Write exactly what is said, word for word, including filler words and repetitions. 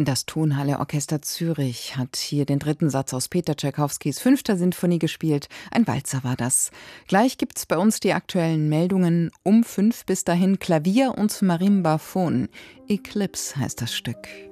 Das Tonhalle Orchester Zürich hat hier den dritten Satz aus Peter Tschaikowskis fünfter Sinfonie gespielt. Ein Walzer war das. Gleich gibt's bei uns die aktuellen Meldungen. Um fünf bis dahin Klavier und Marimbaphon. Eclipse heißt das Stück.